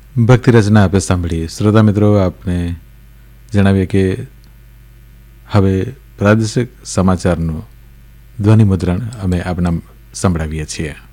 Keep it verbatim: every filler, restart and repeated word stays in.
ભક્તિ રચના આપે સાંભળી. શ્રોતા મિત્રો, આપને જણાવીએ કે હવે પ્રાદેશિક સમાચારનું ધ્વનિ મુદ્રણ અમે આપના સંભળાવીએ છીએ.